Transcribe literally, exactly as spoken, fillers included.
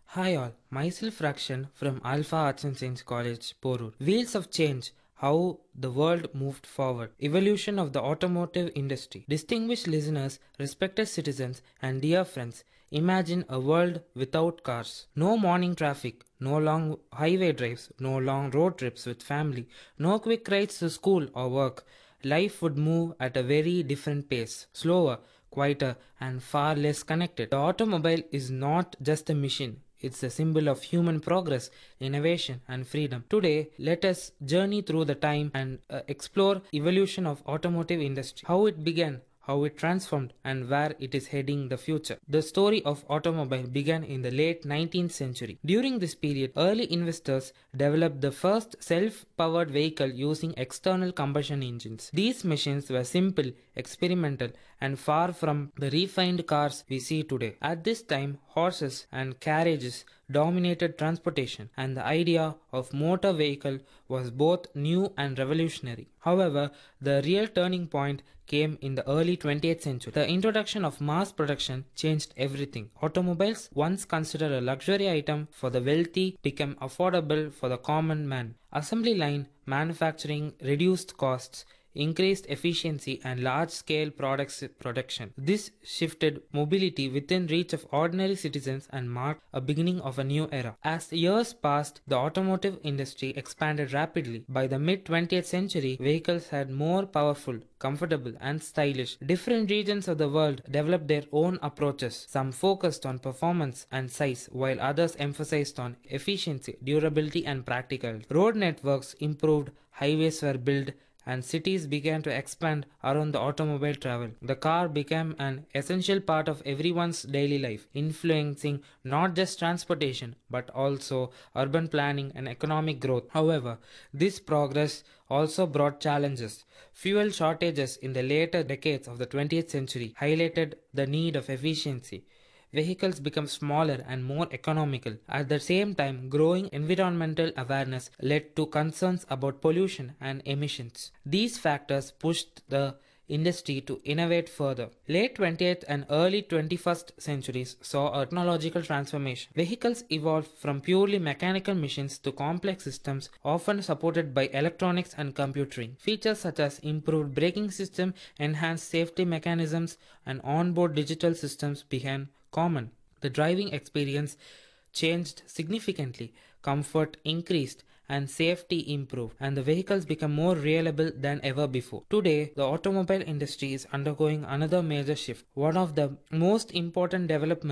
Hi all, myself Rakshan from Alpha Arts and Science College, Porur. Wheels of Change, how the world moved forward. Evolution of the automotive industry. Distinguished listeners, respected citizens, and dear friends, imagine a world without cars. No morning traffic, no long highway drives, no long road trips with family, no quick rides to school or work. Life would move at a very different pace, slower, quieter, and far less connected. The automobile is not just a machine. It's a symbol of human progress, innovation, and freedom. Today, let us journey through the time and uh, explore evolution of automotive industry, how it began, how it transformed, and where it is heading the future. The story of automobile began in the late nineteenth century. During this period, early investors developed the first self-powered vehicle using external combustion engines. These machines were simple, experimental, and far from the refined cars we see today. At this time, horses and carriages dominated transportation, and the idea of motor vehicle was both new and revolutionary. However, the real turning point came in the early twentieth century. The introduction of mass production changed everything. Automobiles, once considered a luxury item for the wealthy, became affordable for the common man. Assembly line manufacturing reduced costs, increased efficiency, and large-scale products production. This shifted mobility within reach of ordinary citizens and marked a beginning of a new era. As years passed, the automotive industry expanded rapidly. By the mid-twentieth century, vehicles had more powerful, comfortable, and stylish. Different regions of the world developed their own approaches. Some focused on performance and size, while others emphasized on efficiency, durability, and practicality. Road networks improved, highways were built, and cities began to expand around the automobile travel. The car became an essential part of everyone's daily life, influencing not just transportation but also urban planning and economic growth. However, this progress also brought challenges. Fuel shortages in the later decades of the twentieth century highlighted the need of efficiency. Vehicles become smaller and more economical. At the same time, growing environmental awareness led to concerns about pollution and emissions. These factors pushed the industry to innovate further. Late twentieth and early twenty-first centuries saw a technological transformation. Vehicles evolved from purely mechanical machines to complex systems often supported by electronics and computing. Features such as improved braking system, enhanced safety mechanisms, and onboard digital systems became common. The driving experience changed significantly, comfort increased, and safety improved, and the vehicles become more reliable than ever before. Today, the automobile industry is undergoing another major shift. One of the most important developments